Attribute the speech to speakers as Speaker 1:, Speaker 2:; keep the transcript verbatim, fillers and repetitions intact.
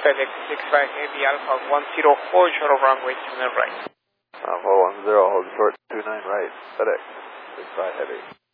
Speaker 1: FedEx six five Heavy Alpha one zero four, short of runway two nine right.
Speaker 2: Alpha one zero, hold short two nine right, FedEx six five Heavy.